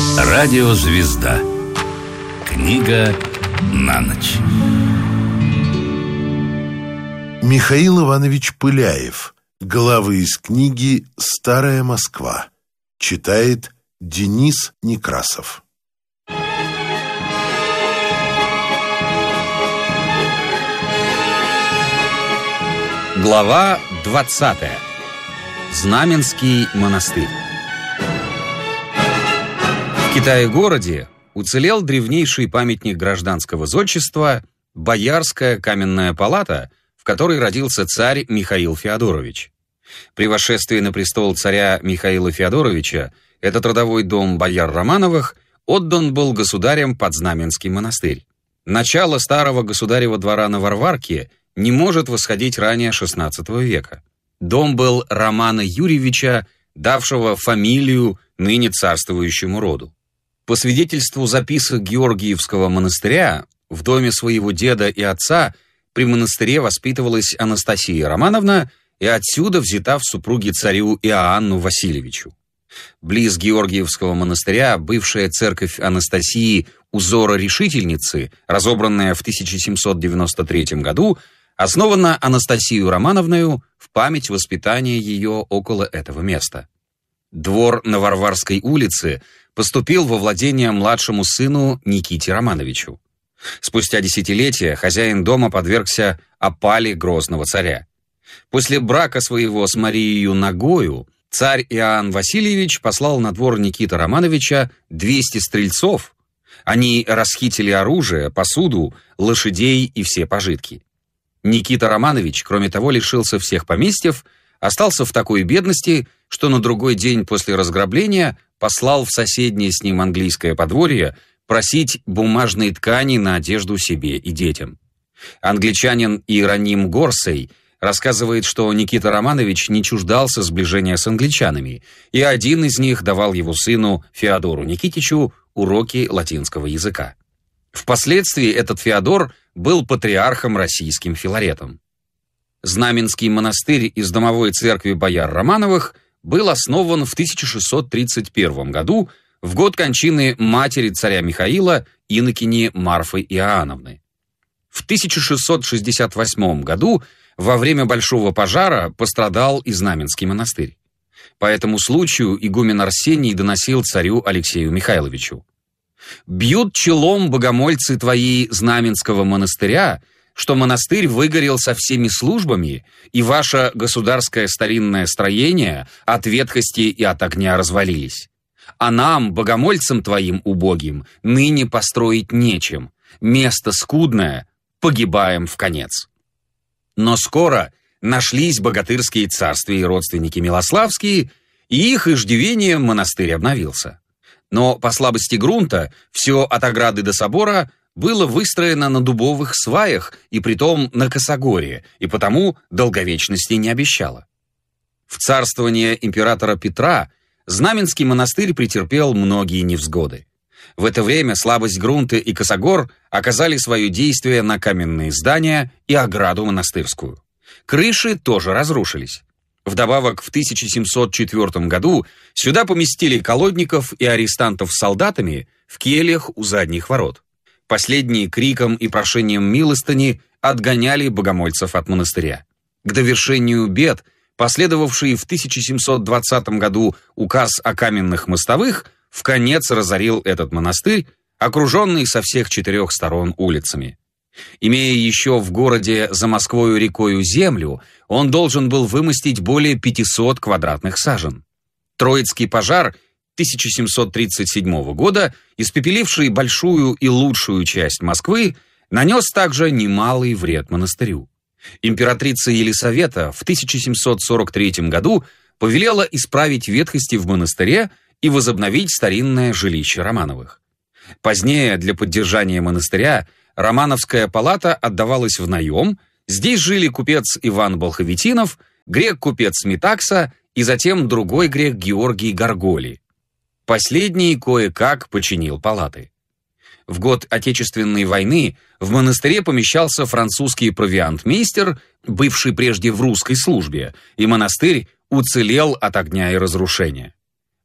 Радиозвезда. Книга на ночь. Михаил Иванович Пыляев. Главы из книги «Старая Москва». Читает Денис Некрасов. Глава 20. Знаменский монастырь. В Китае-городе уцелел древнейший памятник гражданского зодчества – Боярская каменная палата, в которой родился царь Михаил Феодорович. При восшествии на престол царя Михаила Феодоровича этот родовой дом бояр Романовых отдан был государем под Знаменский монастырь. Начало старого государева двора на Варварке не может восходить ранее XVI века. Дом был Романа Юрьевича, давшего фамилию ныне царствующему роду. По свидетельству записок Георгиевского монастыря, в доме своего деда и отца при монастыре воспитывалась Анастасия Романовна и отсюда взята в супруги царю Иоанну Васильевичу. Близ Георгиевского монастыря бывшая церковь Анастасии Узора Решительницы, разобранная в 1793 году, основана Анастасию Романовною в память воспитания ее около этого места. Двор на Варварской улице поступил во владение младшему сыну Никите Романовичу. Спустя десятилетия хозяин дома подвергся опале грозного царя. После брака своего с Марией Нагою царь Иоанн Васильевич послал на двор Никиты Романовича 200 стрельцов. Они расхитили оружие, посуду, лошадей и все пожитки. Никита Романович, кроме того, лишился всех поместьев, остался в такой бедности, что на другой день после разграбления послал в соседнее с ним английское подворье просить бумажные ткани на одежду себе и детям. Англичанин Иероним Горсей рассказывает, что Никита Романович не чуждался сближения с англичанами, и один из них давал его сыну Феодору Никитичу уроки латинского языка. Впоследствии этот Феодор был патриархом российским Филаретом. Знаменский монастырь из домовой церкви бояр Романовых был основан в 1631 году, в год кончины матери царя Михаила, инокини Марфы Иоанновны. В 1668 году во время Большого пожара пострадал и Знаменский монастырь. По этому случаю игумен Арсений доносил царю Алексею Михайловичу: «Бьют челом богомольцы твои Знаменского монастыря, что монастырь выгорел со всеми службами, и ваше государское старинное строение от ветхости и от огня развалились. А нам, богомольцам твоим убогим, ныне построить нечем. Место скудное, погибаем вконец». Но скоро нашлись богатырские царствия и родственники милославские, и их иждивением монастырь обновился. Но по слабости грунта все от ограды до собора было выстроено на дубовых сваях и притом на косогоре, и потому долговечности не обещало. В царствование императора Петра Знаменский монастырь претерпел многие невзгоды. В это время слабость грунта и косогор оказали свое действие на каменные здания и ограду монастырскую. Крыши тоже разрушились. Вдобавок, в 1704 году сюда поместили колодников и арестантов с солдатами в кельях у задних ворот. Последние криком и прошением милостыни отгоняли богомольцев от монастыря. К довершению бед, последовавший в 1720 году указ о каменных мостовых, вконец разорил этот монастырь, окруженный со всех 4 сторон улицами. Имея еще в городе за Москвою рекою землю, он должен был вымостить более 500 квадратных сажен. Троицкий пожар 1737 года, испепеливший большую и лучшую часть Москвы, нанес также немалый вред монастырю. Императрица Елисавета в 1743 году повелела исправить ветхости в монастыре и возобновить старинное жилище Романовых. Позднее для поддержания монастыря Романовская палата отдавалась в наем, здесь жили купец Иван Болховитинов, грек-купец Метакса и затем другой грек Георгий Горголи. Последний кое-как починил палаты. В год Отечественной войны в монастыре помещался французский провиантмейстер, бывший прежде в русской службе, и монастырь уцелел от огня и разрушения.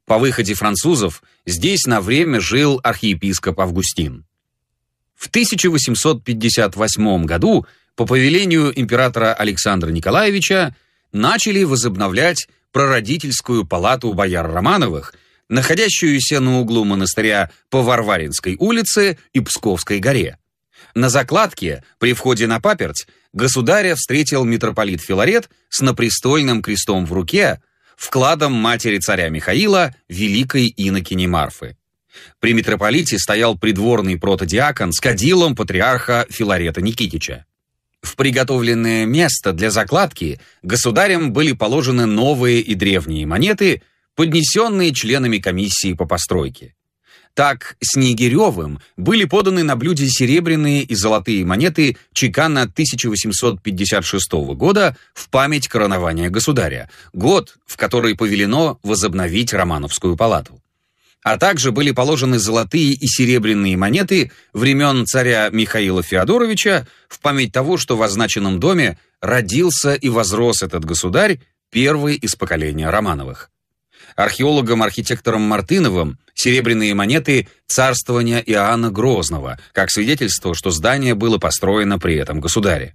По выходе французов здесь на время жил архиепископ Августин. В 1858 году по повелению императора Александра Николаевича начали возобновлять прародительскую палату бояр Романовых, находящуюся на углу монастыря по Варваринской улице и Псковской горе. На закладке, при входе на паперть, государя встретил митрополит Филарет с напрестольным крестом в руке, вкладом матери царя Михаила, великой инокини Марфы. При митрополите стоял придворный протодиакон с кадилом патриарха Филарета Никитича. В приготовленное место для закладки государем были положены новые и древние монеты, поднесенные членами комиссии по постройке. Так, Снегиревым были поданы на блюде серебряные и золотые монеты чекана 1856 года в память коронования государя, год, в который повелено возобновить Романовскую палату. А также были положены золотые и серебряные монеты времен царя Михаила Феодоровича в память того, что в означенном доме родился и возрос этот государь, первый из поколения Романовых. Археологом-архитектором Мартыновым серебряные монеты царствования Иоанна Грозного, как свидетельство, что здание было построено при этом государе.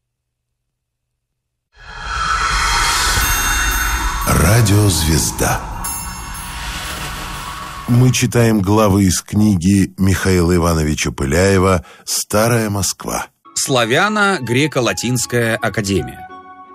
Радиозвезда. Мы читаем главы из книги Михаила Ивановича Пыляева «Старая Москва». Славяно-греко-латинская академия.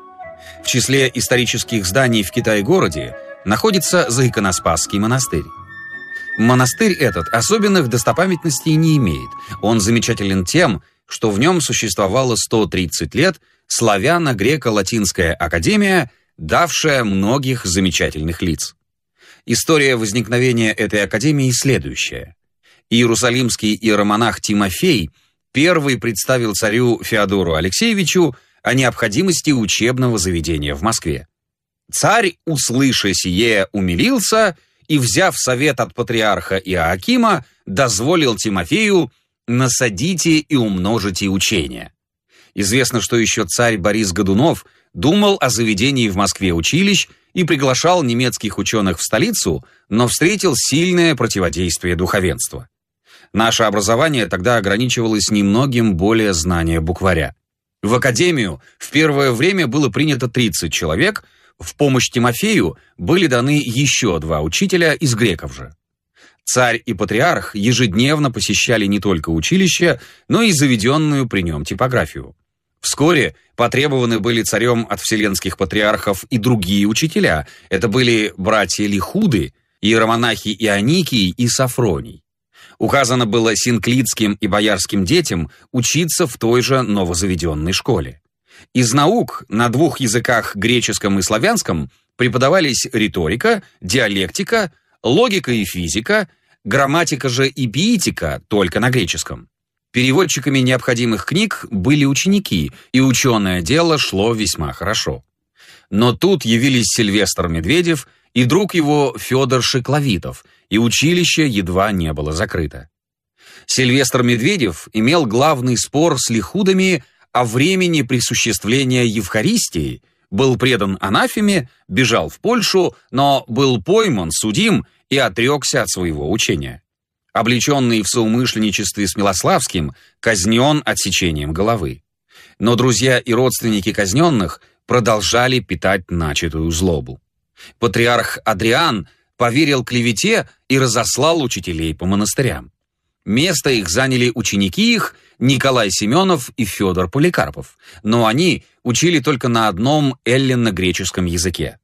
В числе исторических зданий в Китай-городе находится Заиконоспасский монастырь. Монастырь этот особенных достопамятностей не имеет. Он замечателен тем, что в нем существовало 130 лет славяно-греко-латинская академия, давшая многих замечательных лиц. История возникновения этой академии следующая. Иерусалимский иеромонах Тимофей первый представил царю Феодору Алексеевичу о необходимости учебного заведения в Москве. Царь, услыша сие, умилился и, взяв совет от патриарха Иоакима, дозволил Тимофею «насадите и умножите учение». Известно, что еще царь Борис Годунов думал о заведении в Москве училищ и приглашал немецких ученых в столицу, но встретил сильное противодействие духовенства. Наше образование тогда ограничивалось немногим более знания букваря. В академию в первое время было принято 30 человек, в помощь Тимофею были даны еще 2 учителя из греков же. Царь и патриарх ежедневно посещали не только училище, но и заведенную при нем типографию. Вскоре потребованы были царем от вселенских патриархов и другие учителя. Это были братья Лихуды, иеромонахи Ионикий и Сафроний. Указано было синклитским и боярским детям учиться в той же новозаведенной школе. Из наук на 2 языках, греческом и славянском, преподавались риторика, диалектика, логика и физика, грамматика же и пиитика только на греческом. Переводчиками необходимых книг были ученики, и ученое дело шло весьма хорошо. Но тут явились Сильвестр Медведев и друг его Федор Шекловитов, и училище едва не было закрыто. Сильвестр Медведев имел главный спор с лихудами о времени присуществления Евхаристии, был предан анафеме, бежал в Польшу, но был пойман, судим и отрекся от своего учения. Облеченный в соумышленничестве с Милославским, казнен отсечением головы. Но друзья и родственники казненных продолжали питать начатую злобу. Патриарх Адриан поверил клевете и разослал учителей по монастырям. Место их заняли ученики их Николай Семенов и Федор Поликарпов, но они учили только на одном эллино-греческом языке.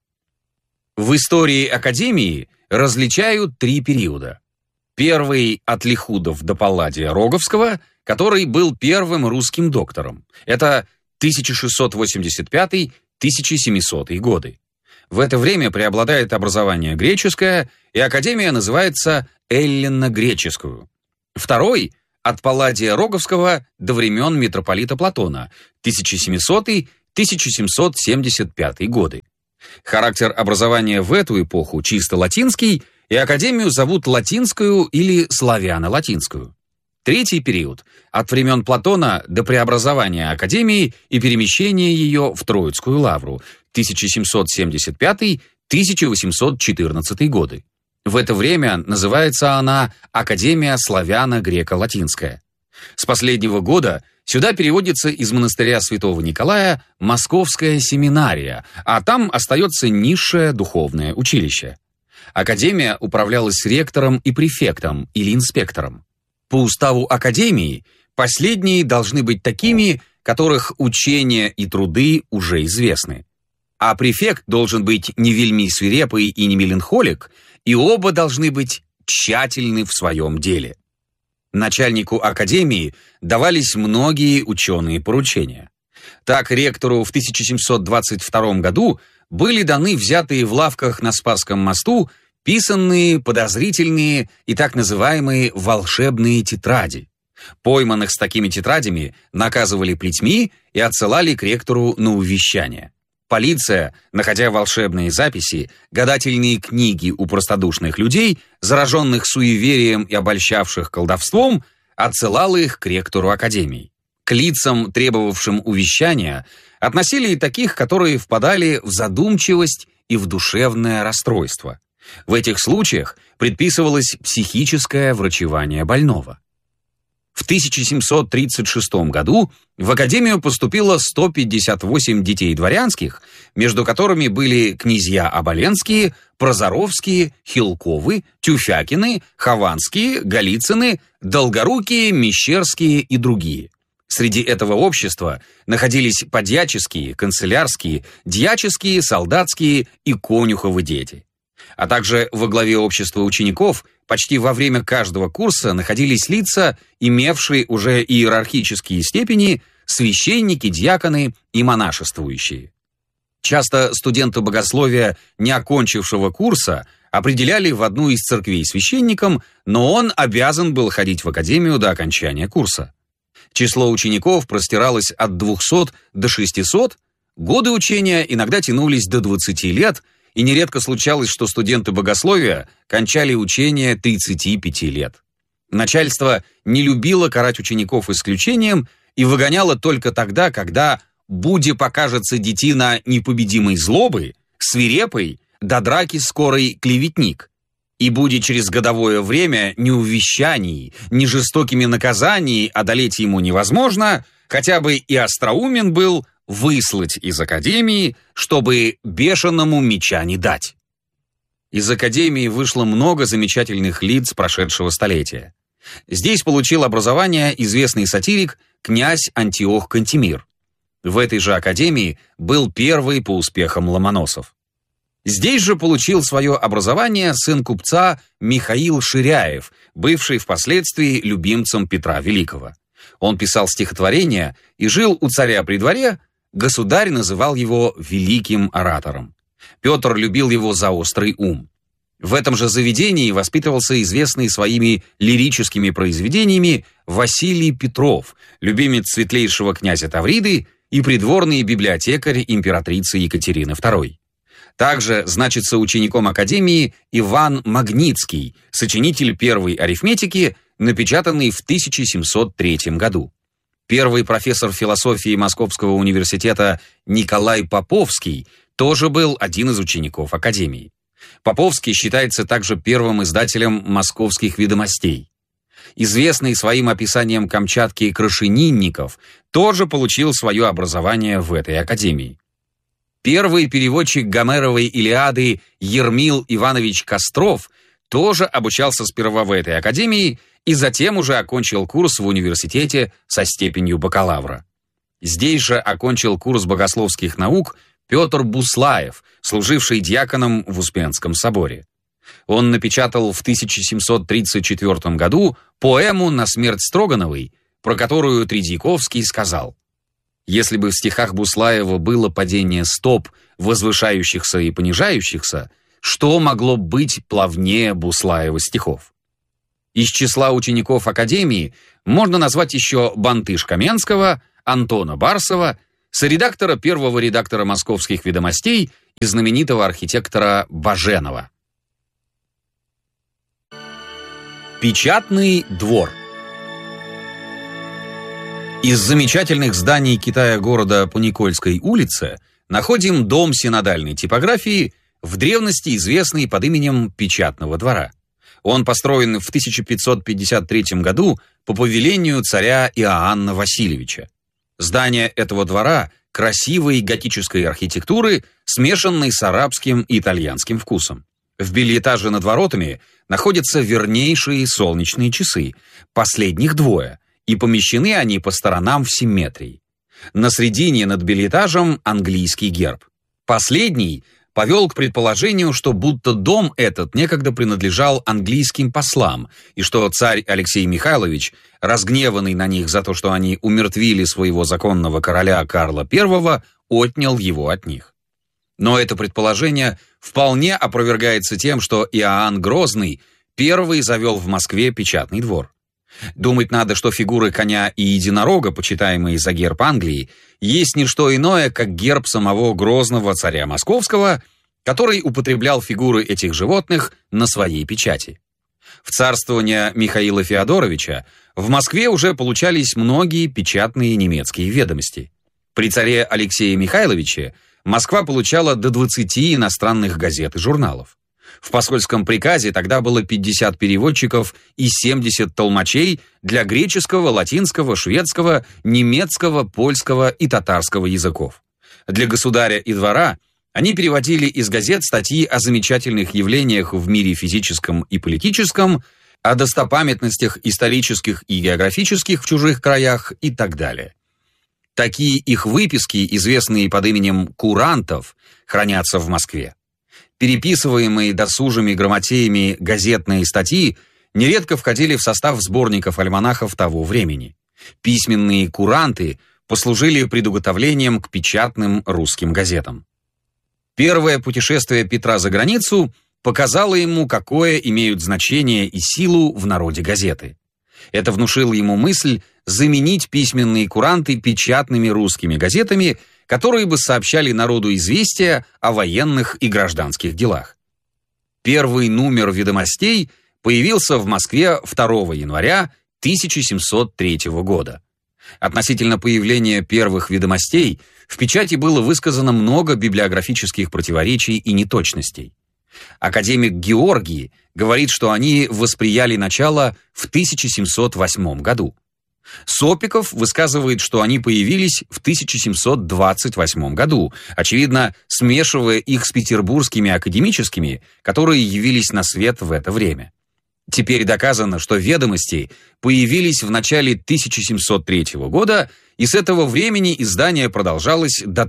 В истории академии различают 3 периода. Первый от Лихудов до Палладия Роговского, который был первым русским доктором. Это 1685-1700 годы. В это время преобладает образование греческое, и академия называется эллино-греческую. Второй от Палладия Роговского до времен митрополита Платона, 1700-1775 годы. Характер образования в эту эпоху чисто латинский, и академию зовут латинскую или славяно-латинскую. Третий период от времен Платона до преобразования академии и перемещения ее в Троицкую лавру, 1775-1814 годы. В это время называется она Академия славяно-греко-латинская. С последнего года сюда переводится из монастыря Святого Николая Московская семинария, а там остается низшее духовное училище. Академия управлялась ректором и префектом или инспектором. По уставу Академии последние должны быть такими, которых учения и труды уже известны. А префект должен быть не вельми свирепый и не меланхолик, и оба должны быть тщательны в своем деле. Начальнику академии давались многие ученые поручения. Так, ректору в 1722 году были даны взятые в лавках на Спасском мосту писанные, подозрительные и так называемые волшебные тетради. Пойманных с такими тетрадями наказывали плетьми и отсылали к ректору на увещание. Полиция, находя волшебные записи, гадательные книги у простодушных людей, зараженных суеверием и обольщавших колдовством, отсылала их к ректору академии. К лицам, требовавшим увещания, относили и таких, которые впадали в задумчивость и в душевное расстройство. В этих случаях предписывалось психическое врачевание больного. В 1736 году в академию поступило 158 детей дворянских, между которыми были князья Оболенские, Прозоровские, Хилковы, Тюфякины, Хованские, Голицыны, Долгорукие, Мещерские и другие. Среди этого общества находились подьяческие, канцелярские, дьяческие, солдатские и конюховы дети. А также во главе общества учеников почти во время каждого курса находились лица, имевшие уже иерархические степени, священники, диаконы и монашествующие. Часто студента богословия, не окончившего курса, определяли в одну из церквей священником, но он обязан был ходить в академию до окончания курса. Число учеников простиралось от 200 до 600, годы учения иногда тянулись до 20 лет, и нередко случалось, что студенты богословия кончали учение 35 лет. Начальство не любило карать учеников исключением и выгоняло только тогда, когда «буде покажется детина непобедимой злобы, свирепой, до драки скорой клеветник, и будет через годовое время ни увещаний, ни жестокими наказаний одолеть ему невозможно, хотя бы и остроумен был, выслать из академии, чтобы бешеному меча не дать». Из академии вышло много замечательных лиц прошедшего столетия. Здесь получил образование известный сатирик князь Антиох Кантемир. В этой же академии был первый по успехам Ломоносов. Здесь же получил свое образование сын купца Михаил Ширяев, бывший впоследствии любимцем Петра Великого. Он писал стихотворения и жил у царя при дворе. Государь называл его великим оратором. Петр любил его за острый ум. В этом же заведении воспитывался известный своими лирическими произведениями Василий Петров, любимец светлейшего князя Тавриды и придворный библиотекарь императрицы Екатерины II. Также значится учеником академии Иван Магнитский, сочинитель первой арифметики, напечатанной в 1703 году. Первый профессор философии Московского университета Николай Поповский тоже был один из учеников академии. Поповский считается также первым издателем «Московских ведомостей». Известный своим описанием Камчатки Крашенинников тоже получил свое образование в этой академии. Первый переводчик Гомеровой Илиады Ермил Иванович Костров тоже обучался сперва в этой академии и затем уже окончил курс в университете со степенью бакалавра. Здесь же окончил курс богословских наук Петр Буслаев, служивший диаконом в Успенском соборе. Он напечатал в 1734 году поэму «На смерть Строгановой», про которую Тредьяковский сказал: «Если бы в стихах Буслаева было падение стоп, возвышающихся и понижающихся, что могло быть плавнее Буслаева стихов?» Из числа учеников академии можно назвать еще Бантыш Каменского, Антона Барсова, соредактора первого редактора «Московских ведомостей» и знаменитого архитектора Баженова. Печатный двор. Из замечательных зданий Китая города по Никольской улице находим дом синодальной типографии, в древности известный под именем Печатного двора. Он построен в 1553 году по повелению царя Иоанна Васильевича. Здание этого двора красивой готической архитектуры, смешанной с арабским и итальянским вкусом. В бельэтаже над воротами находятся вернейшие солнечные часы, последних двое, и помещены они по сторонам в симметрии. На средине над бельэтажем английский герб. Последний повел к предположению, что будто дом этот некогда принадлежал английским послам, и что царь Алексей Михайлович, разгневанный на них за то, что они умертвили своего законного короля Карла I, отнял его от них. Но это предположение вполне опровергается тем, что Иоанн Грозный первый завел в Москве печатный двор. Думать надо, что фигуры коня и единорога, почитаемые за герб Англии, есть не что иное, как герб самого грозного царя Московского, который употреблял фигуры этих животных на своей печати. В царствование Михаила Феодоровича в Москве уже получались многие печатные немецкие ведомости. При царе Алексее Михайловиче Москва получала до 20 иностранных газет и журналов. В посольском приказе тогда было 50 переводчиков и 70 толмачей для греческого, латинского, шведского, немецкого, польского и татарского языков. Для государя и двора они переводили из газет статьи о замечательных явлениях в мире физическом и политическом, о достопамятностях исторических и географических в чужих краях и так далее. Такие их выписки, известные под именем курантов, хранятся в Москве. Переписываемые досужими грамотеями газетные статьи нередко входили в состав сборников альманахов того времени. Письменные куранты послужили предуготовлением к печатным русским газетам. Первое путешествие Петра за границу показало ему, какое имеют значение и силу в народе газеты. Это внушило ему мысль заменить письменные куранты печатными русскими газетами, которые бы сообщали народу известия о военных и гражданских делах. Первый номер «Ведомостей» появился в Москве 2 января 1703 года. Относительно появления первых «Ведомостей» в печати было высказано много библиографических противоречий и неточностей. Академик Георгий говорит, что они восприяли начало в 1708 году. Сопиков высказывает, что они появились в 1728 году, очевидно, смешивая их с петербургскими академическими, которые явились на свет в это время. Теперь доказано, что «Ведомости» появились в начале 1703 года, и с этого времени издание продолжалось до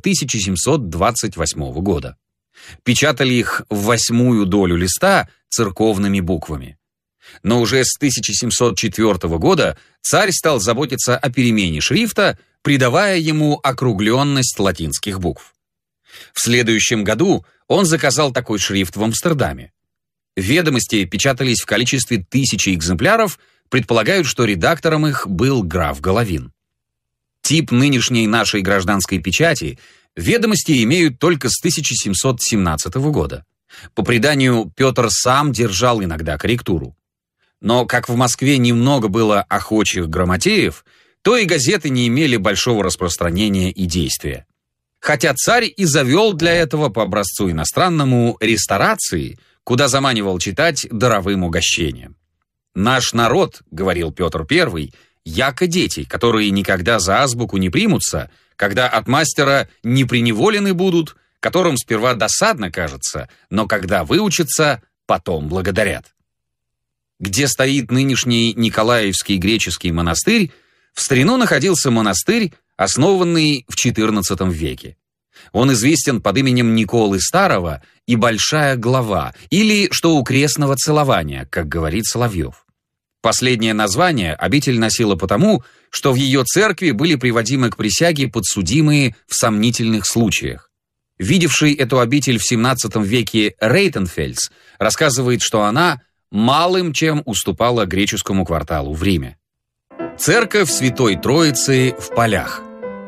1728 года. Печатали их в 1/8 долю листа церковными буквами. Но уже с 1704 года царь стал заботиться о перемене шрифта, придавая ему округленность латинских букв. В следующем году он заказал такой шрифт в Амстердаме. «Ведомости» печатались в количестве 1000 экземпляров, предполагают, что редактором их был граф Головин. Тип нынешней нашей гражданской печати «Ведомости» имеют только с 1717 года. По преданию, Петр сам держал иногда корректуру. Но как в Москве немного было охочих грамотеев, то и газеты не имели большого распространения и действия. Хотя царь и завел для этого по образцу иностранному ресторации, куда заманивал читать даровым угощением. «Наш народ, — говорил Петр I, — яко дети, которые никогда за азбуку не примутся, когда от мастера не преневолены будут, которым сперва досадно кажется, но когда выучатся, потом благодарят». Где стоит нынешний Николаевский греческий монастырь, в старину находился монастырь, основанный в XIV веке. Он известен под именем Николы Старого и Большая Глава, или что у крестного целования, как говорит Соловьев. Последнее название обитель носила потому, что в ее церкви были приводимы к присяге подсудимые в сомнительных случаях. Видевший эту обитель в XVII веке Рейтенфельдс рассказывает, что она малым чем уступала греческому кварталу в Риме. Церковь Святой Троицы в Полях.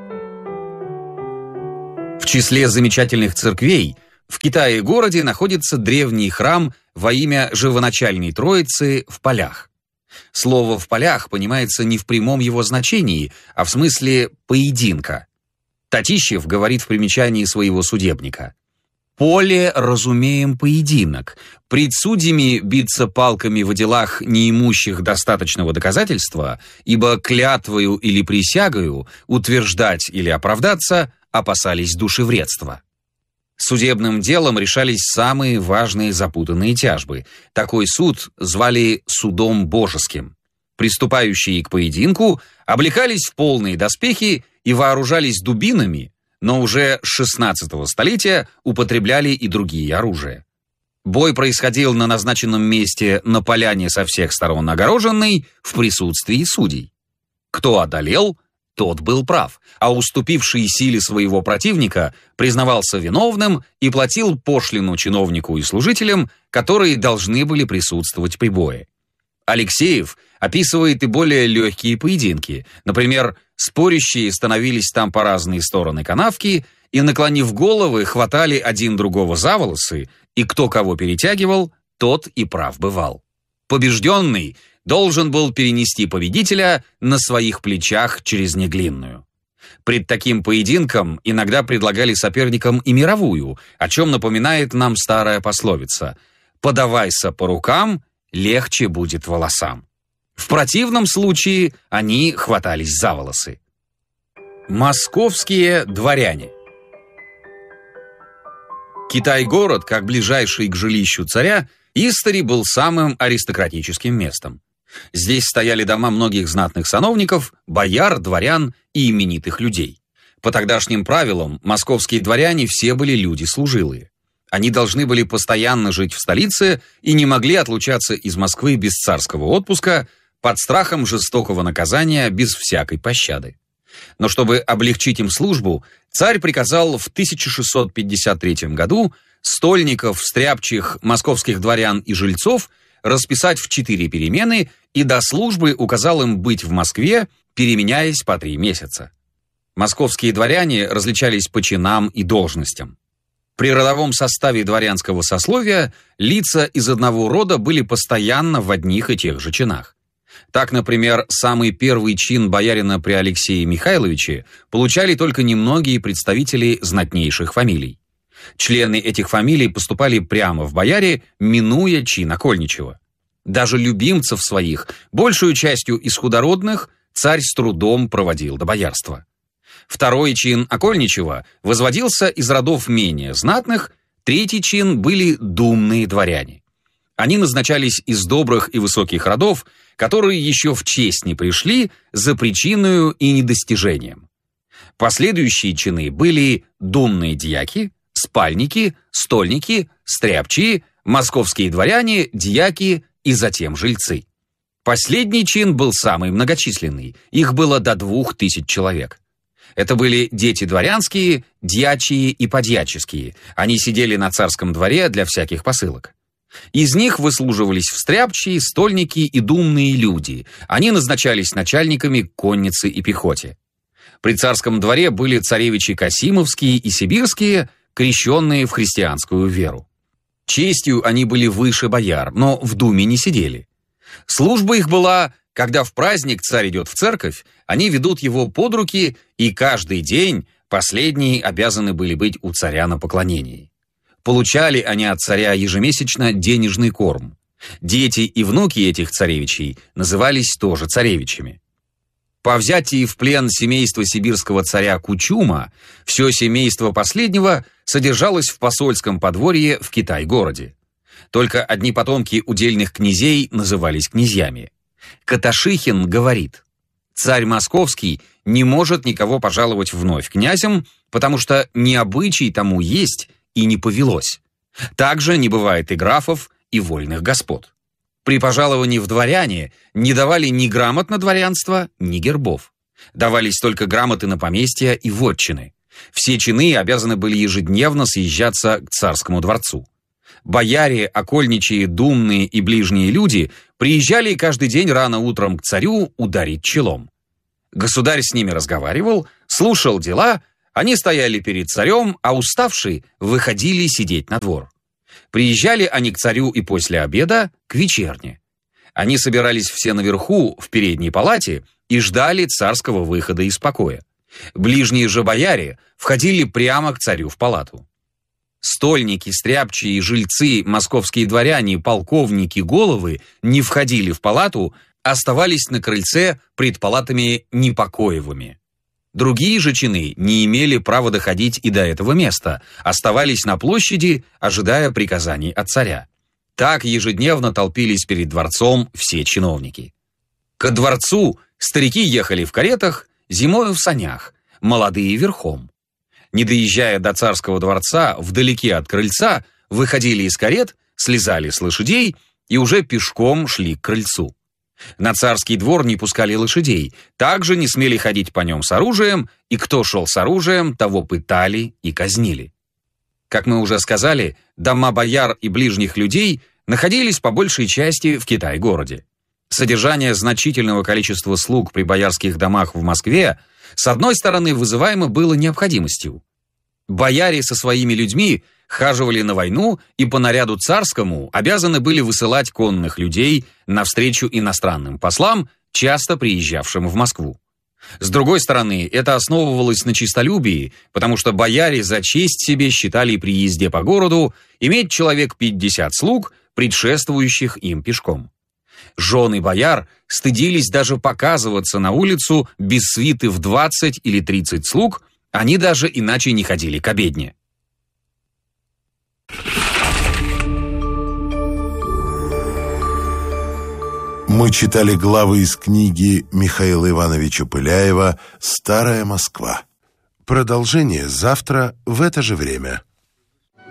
В числе замечательных церквей в Китае-городе находится древний храм во имя Живоначальной Троицы в Полях. Слово «в полях» понимается не в прямом его значении, а в смысле «поединка». Татищев говорит в примечании своего судебника: поле разумеем поединок. Пред судьями биться палками в делах, не имущих достаточного доказательства, ибо клятвою или присягою утверждать или оправдаться опасались душевредства. Судебным делом решались самые важные запутанные тяжбы. Такой суд звали судом божеским. Приступающие к поединку облекались в полные доспехи и вооружались дубинами, но уже с 16 столетия употребляли и другие оружия. Бой происходил на назначенном месте на поляне со всех сторон огороженной в присутствии судей. Кто одолел, тот был прав, а уступивший силе своего противника признавался виновным и платил пошлину чиновнику и служителям, которые должны были присутствовать при бое. Алексеев описывает и более легкие поединки. Например, спорящие становились там по разные стороны канавки и, наклонив головы, хватали один другого за волосы, и кто кого перетягивал, тот и прав бывал. Побежденный должен был перенести победителя на своих плечах через неглинную. Пред таким поединком иногда предлагали соперникам и мировую, о чем напоминает нам старая пословица «подавайся по рукам, легче будет волосам». В противном случае они хватались за волосы. Московские дворяне. Китай-город, как ближайший к жилищу царя, истори был самым аристократическим местом. Здесь стояли дома многих знатных сановников, бояр, дворян и именитых людей. По тогдашним правилам, московские дворяне все были люди служилые. Они должны были постоянно жить в столице и не могли отлучаться из Москвы без царского отпуска, под страхом жестокого наказания без всякой пощады. Но чтобы облегчить им службу, царь приказал в 1653 году стольников, стряпчих, московских дворян и жильцов расписать в 4 перемены и до службы указал им быть в Москве, переменяясь по 3 месяца. Московские дворяне различались по чинам и должностям. При родовом составе дворянского сословия лица из одного рода были постоянно в одних и тех же чинах. Так, например, самый первый чин боярина при Алексее Михайловиче получали только немногие представители знатнейших фамилий. Члены этих фамилий поступали прямо в бояре, минуя чин окольничего. Даже любимцев своих, большую частью из худородных, царь с трудом проводил до боярства. Второй чин окольничего возводился из родов менее знатных, третий чин были думные дворяне. Они назначались из добрых и высоких родов, которые еще в честь не пришли за причиною и недостижением. Последующие чины были думные дьяки, спальники, стольники, стряпчие, московские дворяне, дьяки и затем жильцы. Последний чин был самый многочисленный, их было до 2000 человек. Это были дети дворянские, дьячьи и подьяческие. Они сидели на царском дворе для всяких посылок. Из них выслуживались встряпчие, стольники и думные люди. Они назначались начальниками конницы и пехоте. При царском дворе были царевичи Касимовские и Сибирские, крещенные в христианскую веру. Честью они были выше бояр, но в думе не сидели. Служба их была, когда в праздник царь идет в церковь, они ведут его под руки, и каждый день последние обязаны были быть у царя на поклонении. Получали они от царя ежемесячно денежный корм. Дети и внуки этих царевичей назывались тоже царевичами. По взятии в плен семейства сибирского царя Кучума, все семейство последнего содержалось в посольском подворье в Китай-городе. Только одни потомки удельных князей назывались князьями. Каташихин говорит: «Царь московский не может никого пожаловать вновь князем, потому что ни обычай тому есть и не повелось. Также не бывает и графов, и вольных господ. При пожаловании в дворяне не давали ни грамот на дворянство, ни гербов. Давались только грамоты на поместья и вотчины. Все чины обязаны были ежедневно съезжаться к царскому дворцу. Бояре, окольничьи, думные и ближние люди приезжали каждый день рано утром к царю ударить челом. Государь с ними разговаривал, слушал дела, они стояли перед царем, а уставшие выходили сидеть на двор. Приезжали они к царю и после обеда к вечерне. Они собирались все наверху, в передней палате, и ждали царского выхода из покоя. Ближние же бояре входили прямо к царю в палату. Стольники, стряпчие, жильцы, московские дворяне, полковники, головы не входили в палату, оставались на крыльце пред палатами Непокоевыми. Другие же чины не имели права доходить и до этого места, оставались на площади, ожидая приказаний от царя. Так ежедневно толпились перед дворцом все чиновники. Ко дворцу старики ехали в каретах, зимою в санях, молодые верхом. Не доезжая до царского дворца, вдалеке от крыльца, выходили из карет, слезали с лошадей и уже пешком шли к крыльцу. На царский двор не пускали лошадей, также не смели ходить по нем с оружием, и кто шел с оружием, того пытали и казнили. Как мы уже сказали, дома бояр и ближних людей находились по большей части в Китай-городе. Содержание значительного количества слуг при боярских домах в Москве с одной стороны вызываемо было необходимостью. Бояре со своими людьми хаживали на войну и по наряду царскому обязаны были высылать конных людей навстречу иностранным послам, часто приезжавшим в Москву. С другой стороны, это основывалось на честолюбии, потому что бояре за честь себе считали при езде по городу иметь человек 50 слуг, предшествующих им пешком. Жены бояр стыдились даже показываться на улицу без свиты в 20 или 30 слуг, они даже иначе не ходили к обедне. Мы читали главы из книги Михаила Ивановича Пыляева «Старая Москва». Продолжение завтра в это же время.